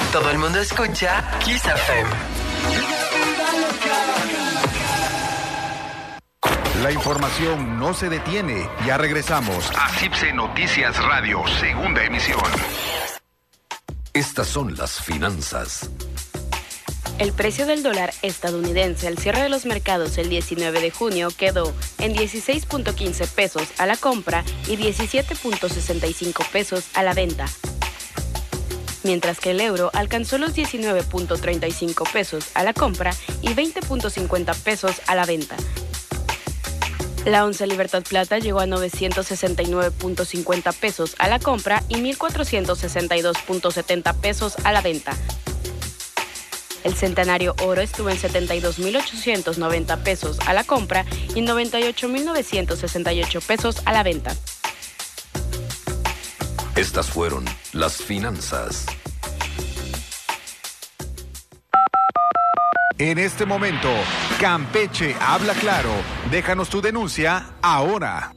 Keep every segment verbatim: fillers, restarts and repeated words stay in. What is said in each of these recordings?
Todo el mundo escucha Kiss F M. La información no se detiene. Ya regresamos a CIPSE Noticias Radio, segunda emisión. Estas son las finanzas. El precio del dólar estadounidense al cierre de los mercados el diecinueve de junio quedó en dieciséis punto quince pesos a la compra y diecisiete punto sesenta y cinco pesos a la venta, mientras que el euro alcanzó los diecinueve punto treinta y cinco pesos a la compra y veinte punto cincuenta pesos a la venta. La onza Libertad Plata llegó a novecientos sesenta y nueve punto cincuenta pesos a la compra y mil cuatrocientos sesenta y dos punto setenta pesos a la venta. El Centenario Oro estuvo en setenta y dos mil ochocientos noventa pesos a la compra y noventa y ocho mil novecientos sesenta y ocho pesos a la venta. Estas fueron las finanzas. En este momento, Campeche habla claro. Déjanos tu denuncia ahora.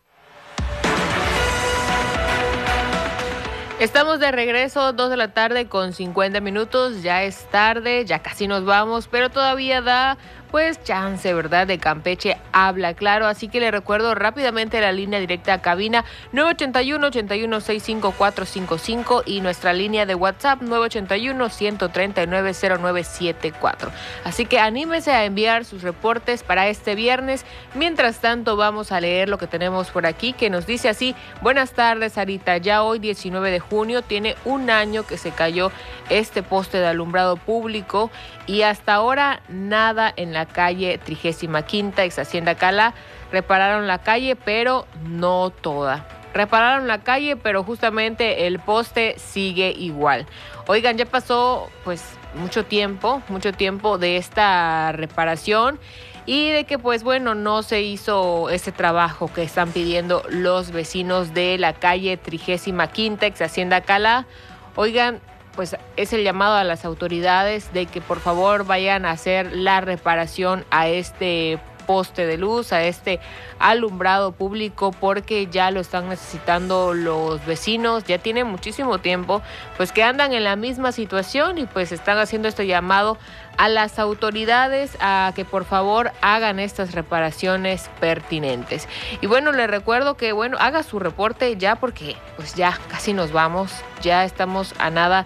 Estamos de regreso, dos de la tarde con cincuenta minutos, ya es tarde, ya casi nos vamos, pero todavía da pues chance, ¿verdad? De Campeche habla claro, así que le recuerdo rápidamente la línea directa a cabina nueve ochenta y uno, ochenta y uno, sesenta y cinco, cuatrocientos cincuenta y cinco y nuestra línea de WhatsApp nueve ochenta y uno, ciento treinta y nueve, cero nueve setenta y cuatro. Así que anímese a enviar sus reportes para este viernes. Mientras tanto, vamos a leer lo que tenemos por aquí, que nos dice así: buenas tardes, Sarita, ya hoy diecinueve de junio tiene un año que se cayó este poste de alumbrado público y hasta ahora nada en la calle trigésima quinta, ex Hacienda Cala. Repararon la calle, pero no toda. Repararon la calle, pero justamente el poste sigue igual. Oigan, ya pasó pues mucho tiempo, mucho tiempo de esta reparación y de que pues bueno, no se hizo ese trabajo que están pidiendo los vecinos de la calle trigésima quinta, ex Hacienda Cala. Oigan, pues es el llamado a las autoridades de que por favor vayan a hacer la reparación a este poste de luz, a este alumbrado público, porque ya lo están necesitando los vecinos. Ya tiene muchísimo tiempo pues que andan en la misma situación y pues están haciendo este llamado a las autoridades a que por favor hagan estas reparaciones pertinentes. Y bueno, les recuerdo que bueno, haga su reporte ya, porque pues ya casi nos vamos, ya estamos a nada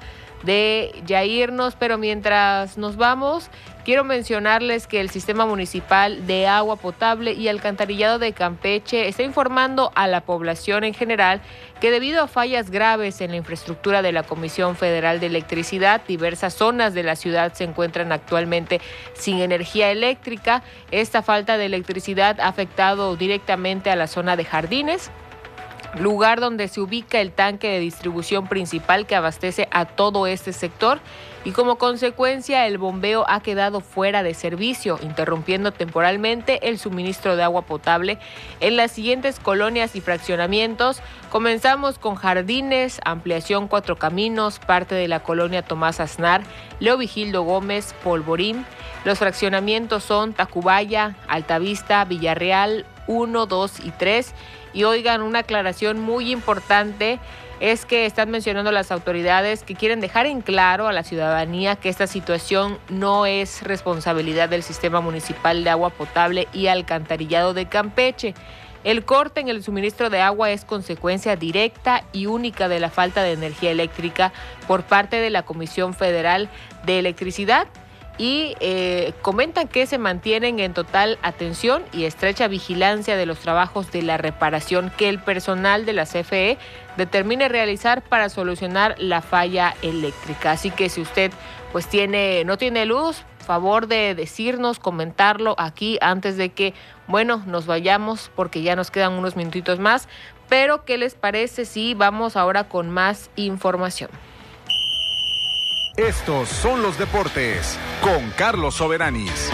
de ya irnos, pero mientras nos vamos, quiero mencionarles que el Sistema Municipal de Agua Potable y Alcantarillado de Campeche está informando a la población en general que debido a fallas graves en la infraestructura de la Comisión Federal de Electricidad, diversas zonas de la ciudad se encuentran actualmente sin energía eléctrica. Esta falta de electricidad ha afectado directamente a la zona de Jardines, lugar donde se ubica el tanque de distribución principal que abastece a todo este sector, y como consecuencia el bombeo ha quedado fuera de servicio, interrumpiendo temporalmente el suministro de agua potable en las siguientes colonias y fraccionamientos. Comenzamos con Jardines, Ampliación Cuatro Caminos, parte de la colonia Tomás Aznar, Leo Vigildo Gómez, Polvorín. Los fraccionamientos son Tacubaya, Altavista, Villarreal uno, dos y tres. Y oigan, una aclaración muy importante es que están mencionando las autoridades que quieren dejar en claro a la ciudadanía que esta situación no es responsabilidad del Sistema Municipal de Agua Potable y Alcantarillado de Campeche. El corte en el suministro de agua es consecuencia directa y única de la falta de energía eléctrica por parte de la Comisión Federal de Electricidad. Y eh, comentan que se mantienen en total atención y estrecha vigilancia de los trabajos de la reparación que el personal de la C F E determine realizar para solucionar la falla eléctrica. Así que si usted pues tiene no tiene luz, favor de decirnos, comentarlo aquí antes de que, bueno, nos vayamos, porque ya nos quedan unos minutitos más. Pero ¿qué les parece si vamos ahora con más información? Estos son los deportes con Carlos Soberanis.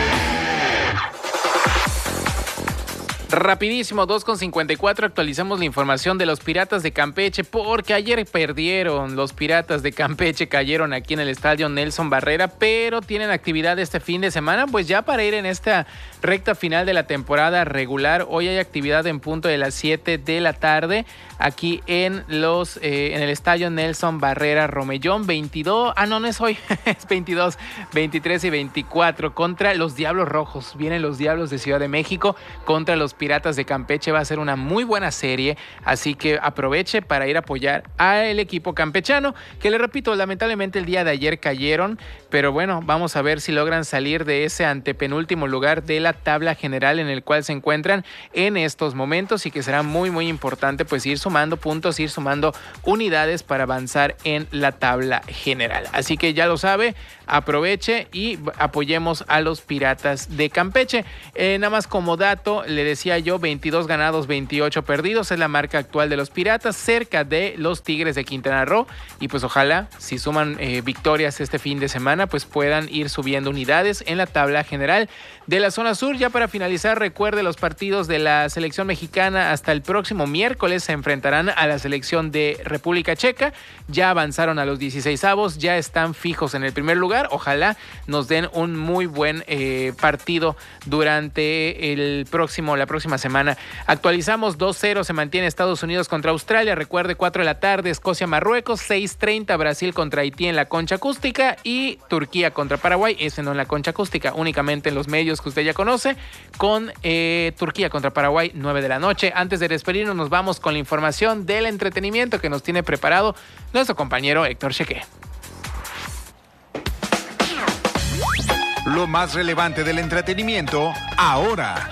Rapidísimo, dos con cincuenta y cuatro, actualizamos la información de los Piratas de Campeche, porque ayer perdieron. Los Piratas de Campeche cayeron aquí en el estadio Nelson Barrera, pero tienen actividad este fin de semana, pues ya para ir en esta recta final de la temporada regular. Hoy hay actividad en punto de las siete de la tarde aquí en los eh, en el estadio Nelson Barrera Romellón. veintidós, ah no, no es hoy, es veintidós, veintitrés y veinticuatro contra los Diablos Rojos. Vienen los Diablos de Ciudad de México contra los Piratas de Campeche. Va a ser una muy buena serie, así que aproveche para ir a apoyar al equipo campechano, que le repito, lamentablemente el día de ayer cayeron, pero bueno, vamos a ver si logran salir de ese antepenúltimo lugar de la tabla general en el cual se encuentran en estos momentos, y que será muy muy importante pues ir sumando puntos, ir sumando unidades para avanzar en la tabla general. Así que ya lo sabe, aproveche y apoyemos a los Piratas de Campeche. Eh, nada más como dato, le decía yo, veintidós ganados, veintiocho perdidos es la marca actual de los Piratas, cerca de los Tigres de Quintana Roo, y pues ojalá si suman eh, victorias este fin de semana pues puedan ir subiendo unidades en la tabla general de la zona sur. Ya para finalizar, recuerde los partidos de la selección mexicana hasta el próximo miércoles se enfrentarán a la selección de República Checa. Ya avanzaron a los dieciseisavos, ya están fijos en el primer lugar. Ojalá nos den un muy buen eh, partido durante el próximo, la próxima semana. Actualizamos dos cero, se mantiene Estados Unidos contra Australia. Recuerde, cuatro de la tarde, Escocia-Marruecos, seis treinta, Brasil contra Haití en la concha acústica y Turquía contra Paraguay, ese no en la concha acústica, únicamente en los medios que usted ya conoce, con eh, Turquía contra Paraguay, nueve de la noche. Antes de despedirnos, nos vamos con la información del entretenimiento que nos tiene preparado nuestro compañero Héctor Cheque. Lo más relevante del entretenimiento ahora.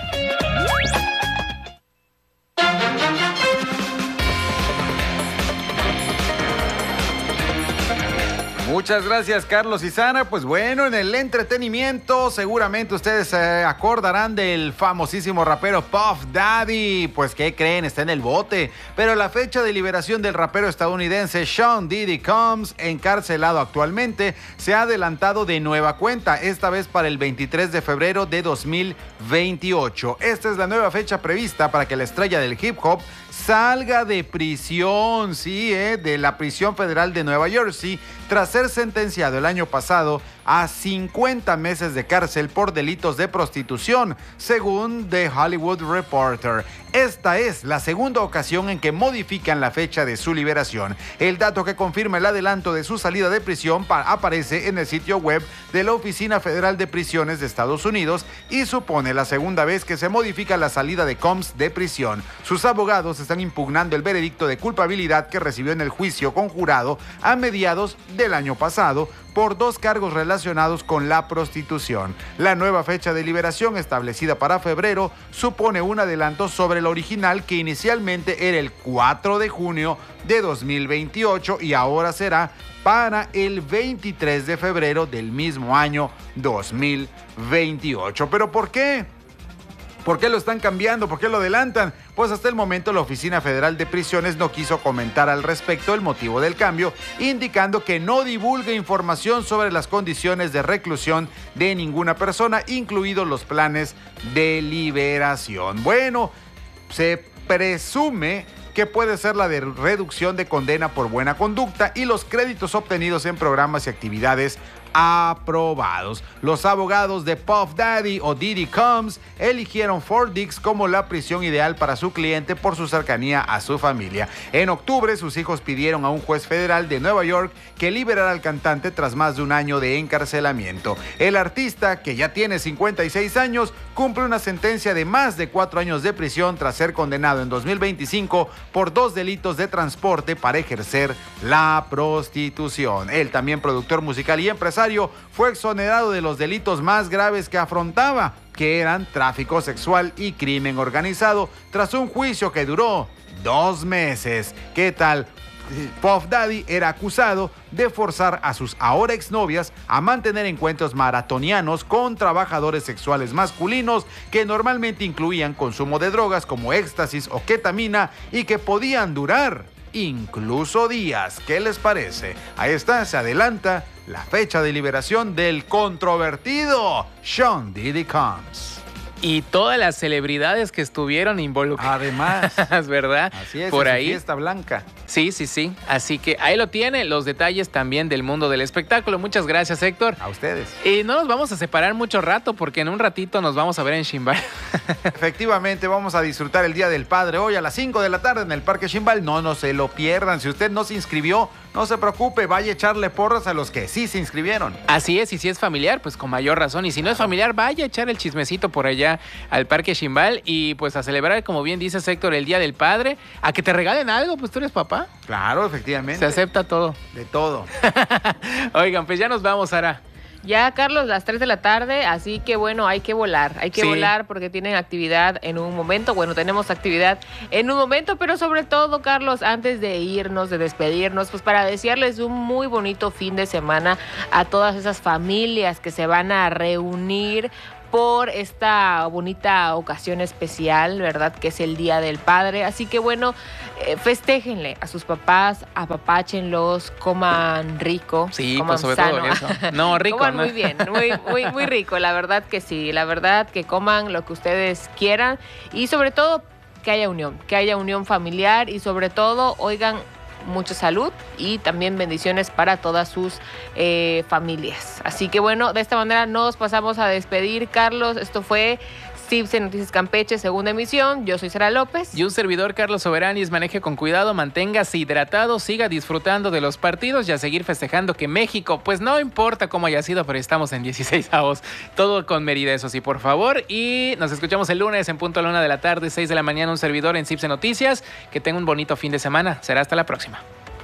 Muchas gracias, Carlos y Sara. Pues bueno, en el entretenimiento seguramente ustedes se acordarán del famosísimo rapero Puff Daddy. Pues ¿qué creen? Está en el bote. Pero la fecha de liberación del rapero estadounidense Sean Diddy Combs, encarcelado actualmente, se ha adelantado de nueva cuenta, esta vez para el veintitrés de febrero de dos mil veintiocho. Esta es la nueva fecha prevista para que la estrella del hip hop salga de prisión, sí, eh, de la prisión federal de Nueva Jersey, tras ser sentenciado el año pasado a cincuenta meses de cárcel por delitos de prostitución, según The Hollywood Reporter. Esta es la segunda ocasión en que modifican la fecha de su liberación. El dato que confirma el adelanto de su salida de prisión aparece en el sitio web de la Oficina Federal de Prisiones de Estados Unidos y supone la segunda vez que se modifica la salida de Combs de prisión. Sus abogados están impugnando el veredicto de culpabilidad que recibió en el juicio conjurado a mediados del año pasado por dos cargos relacionados con la prostitución. La nueva fecha de liberación, establecida para febrero, supone un adelanto sobre el original, que inicialmente era el cuatro de junio de dos mil veintiocho y ahora será para el veintitrés de febrero del mismo año dos mil veintiocho. ¿Pero por qué? ¿Por qué lo están cambiando? ¿Por qué lo adelantan? Pues hasta el momento la Oficina Federal de Prisiones no quiso comentar al respecto el motivo del cambio, indicando que no divulga información sobre las condiciones de reclusión de ninguna persona, incluidos los planes de liberación. Bueno, se presume que puede ser la de reducción de condena por buena conducta y los créditos obtenidos en programas y actividades aprobados. Los abogados de Puff Daddy o Diddy Combs eligieron Fort Dix como la prisión ideal para su cliente por su cercanía a su familia. En octubre, sus hijos pidieron a un juez federal de Nueva York que liberara al cantante tras más de un año de encarcelamiento. El artista, que ya tiene cincuenta y seis años, cumple una sentencia de más de cuatro años de prisión tras ser condenado en dos mil veinticinco por dos delitos de transporte para ejercer la prostitución. Él, también productor musical y empresario, fue exonerado de los delitos más graves que afrontaba, que eran tráfico sexual y crimen organizado, tras un juicio que duró dos meses. ¿Qué tal? Puff Daddy era acusado de forzar a sus ahora exnovias a mantener encuentros maratonianos con trabajadores sexuales masculinos que normalmente incluían consumo de drogas como éxtasis o ketamina y que podían durar incluso días. ¿Qué les parece? Ahí está, se adelanta la fecha de liberación del controvertido Sean Diddy Combs. Y todas las celebridades que estuvieron involucradas. Además. ¿Verdad? Así es, por en ahí. su fiesta blanca. Sí, sí, sí. Así que ahí lo tiene, los detalles también del mundo del espectáculo. Muchas gracias, Héctor. A ustedes. Y no nos vamos a separar mucho rato porque en un ratito nos vamos a ver en Ximbal. Efectivamente, vamos a disfrutar el Día del Padre hoy a las cinco de la tarde en el Parque Ximbal. No, no se lo pierdan. Si usted no se inscribió, no se preocupe, vaya a echarle porras a los que sí se inscribieron. Así es, y si es familiar, pues con mayor razón. Y si no es familiar, vaya a echar el chismecito por allá al Parque Ximbal y pues a celebrar, como bien dice Héctor, el Día del Padre. A que te regalen algo, pues tú eres papá. Claro, efectivamente. Se acepta todo. De todo. Oigan, pues ya nos vamos, Sara. Ya, Carlos, las tres de la tarde, así que bueno, hay que volar, hay que Sí. volar porque tienen actividad en un momento, bueno, tenemos actividad en un momento, pero sobre todo, Carlos, antes de irnos, de despedirnos, pues para desearles un muy bonito fin de semana a todas esas familias que se van a reunir por esta bonita ocasión especial, ¿verdad? Que es el Día del Padre. Así que bueno, eh, festéjenle a sus papás, apapáchenlos, coman rico, Sí, coman pues sobre sano. todo eso. No, rico, Coman ¿no? muy bien, muy, muy, muy rico, la verdad que sí, la verdad que coman lo que ustedes quieran y sobre todo que haya unión, que haya unión familiar y sobre todo, oigan, mucha salud y también bendiciones para todas sus eh, familias. Así que bueno, de esta manera nos pasamos a despedir, Carlos. Esto fue Cibse Noticias Campeche, segunda emisión. Yo soy Sara López. Y un servidor, Carlos Soberanis. Maneje con cuidado, manténgase hidratado, siga disfrutando de los partidos y a seguir festejando que México, pues no importa cómo haya sido, pero estamos en dieciséis avos. Todo con medida, eso sí, por favor. Y nos escuchamos el lunes en punto a la una de la tarde, seis de la mañana, un servidor en Cibse Noticias. Que tenga un bonito fin de semana. Será hasta la próxima.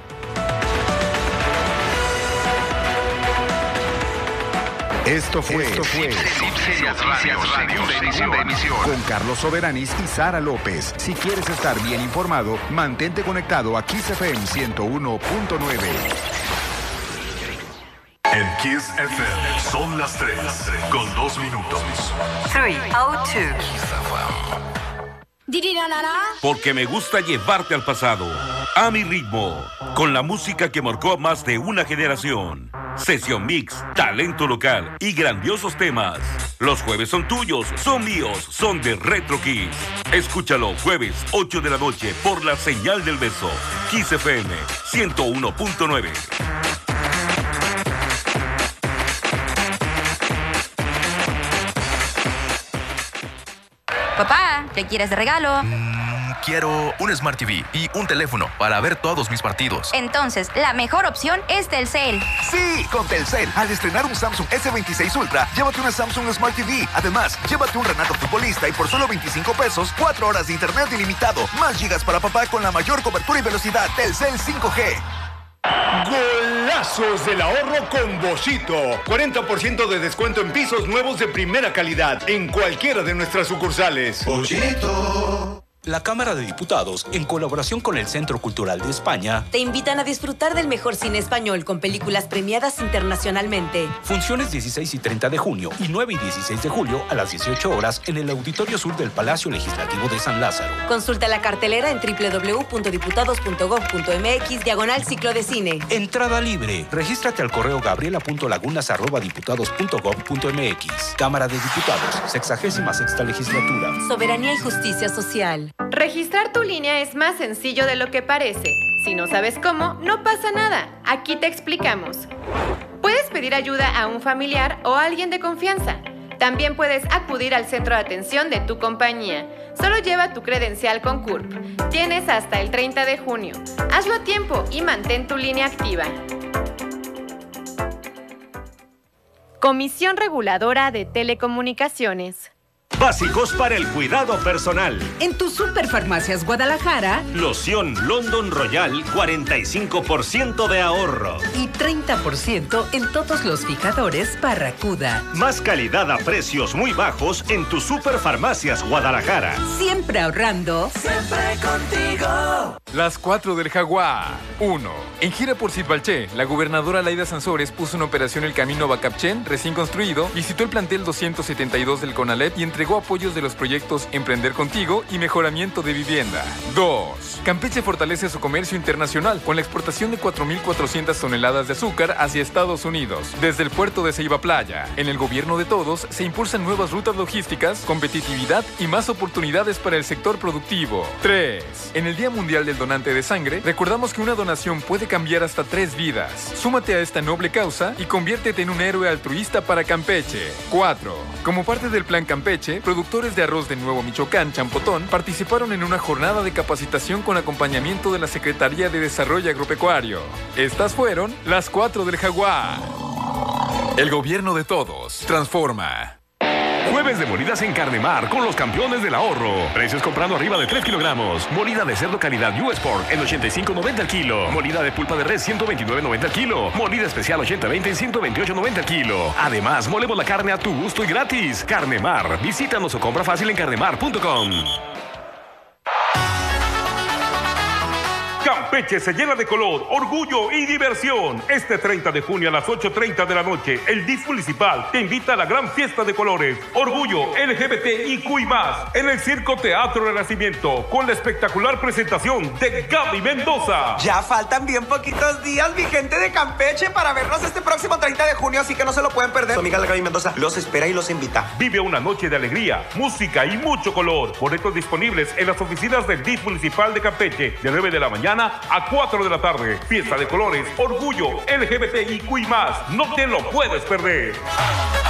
Esto fue, Esto fue segunda emisión con Carlos Soberanis y Sara López. Si quieres estar bien informado, mantente conectado a Kiss F M ciento uno punto nueve. En Kiss F M son las tres con dos minutos. tres oh dos. Porque me gusta llevarte al pasado, a mi ritmo, con la música que marcó a más de una generación. Sesión Mix, talento local y grandiosos temas. Los jueves son tuyos, son míos, son de Retro Kiss. Escúchalo jueves ocho de la noche por la señal del beso. Kiss F M ciento uno punto nueve. Papá, ¿qué quieres de regalo? Mm, quiero un Smart T V y un teléfono para ver todos mis partidos. Entonces, la mejor opción es Telcel. Sí, con Telcel. Al estrenar un Samsung S veintiséis Ultra, llévate una Samsung Smart T V. Además, llévate un Renato Futbolista y por solo veinticinco pesos, cuatro horas de internet ilimitado. Más gigas para papá con la mayor cobertura y velocidad. Telcel cinco G. Golazos del ahorro con Boschito. cuarenta por ciento de descuento en pisos nuevos de primera calidad en cualquiera de nuestras sucursales. Boschito. La Cámara de Diputados, en colaboración con el Centro Cultural de España, te invitan a disfrutar del mejor cine español con películas premiadas internacionalmente. Funciones dieciséis y treinta de junio y nueve y dieciséis de julio a las dieciocho horas en el Auditorio Sur del Palacio Legislativo de San Lázaro. Consulta la cartelera en doble u doble u doble u punto diputados punto gob punto m x diagonal ciclo de cine. Entrada libre. Regístrate al correo gabriela punto lagunas arroba diputados punto gob punto m x. Cámara de Diputados, sexagésima sexta legislatura. Soberanía y justicia social. Registrar tu línea es más sencillo de lo que parece. Si no sabes cómo, no pasa nada. Aquí te explicamos. Puedes pedir ayuda a un familiar o a alguien de confianza. También puedes acudir al centro de atención de tu compañía. Solo lleva tu credencial con C U R P. Tienes hasta el treinta de junio. Hazlo a tiempo y mantén tu línea activa. Comisión Reguladora de Telecomunicaciones. Básicos para el cuidado personal. En tu Superfarmacias Guadalajara, loción London Royal, cuarenta y cinco por ciento de ahorro. Y treinta por ciento en todos los fijadores Barracuda. Más calidad a precios muy bajos en tu Superfarmacias Guadalajara. Siempre ahorrando. Siempre contigo. Las cuatro del Jaguar. uno. En gira por Sitbalché, la gobernadora Laida Sansores puso en operación el camino Bacapchen, recién construido, visitó el plantel doscientos setenta y dos del CONALEP y entregó apoyos de los proyectos Emprender Contigo y Mejoramiento de Vivienda. dos. Campeche fortalece su comercio internacional con la exportación de cuatro mil cuatrocientas toneladas de azúcar hacia Estados Unidos, desde el puerto de Ceiba Playa. En el gobierno de todos se impulsan nuevas rutas logísticas, competitividad y más oportunidades para el sector productivo. tres. En el Día Mundial del Donante de Sangre, recordamos que una donación puede cambiar hasta tres vidas. Súmate a esta noble causa y conviértete en un héroe altruista para Campeche. cuatro. Como parte del Plan Campeche, productores de arroz de Nuevo Michoacán, Champotón, participaron en una jornada de capacitación con acompañamiento de la Secretaría de Desarrollo Agropecuario. Estas fueron las cuatro del Jaguar. El gobierno de todos transforma. Jueves de molidas en Carnemar con los campeones del ahorro. Precios comprando arriba de tres kilogramos. Molida de cerdo calidad U S Pork en ochenta y cinco noventa el kilo. Molida de pulpa de res ciento veintinueve noventa el kilo. Molida especial ochenta veinte en ciento veintiocho noventa el kilo. Además, molemos la carne a tu gusto y gratis. Carnemar. Visítanos o compra fácil en carnemar punto com. Campeche se llena de color, orgullo y diversión. Este treinta de junio a las ocho treinta de la noche, el D I F municipal te invita a la gran fiesta de colores, orgullo L G B T I Q y más, en el Circo Teatro Renacimiento, con la espectacular presentación de Gaby Mendoza. Ya faltan bien poquitos días, mi gente de Campeche, para vernos este próximo treinta de junio, así que no se lo pueden perder. Su amiga Gaby Mendoza los espera y los invita. Vive una noche de alegría, música y mucho color. Boletos disponibles en las oficinas del D I F municipal de Campeche, de nueve de la mañana a cuatro de la tarde. Fiesta de colores, orgullo L G B T I Q y más. No te lo puedes perder.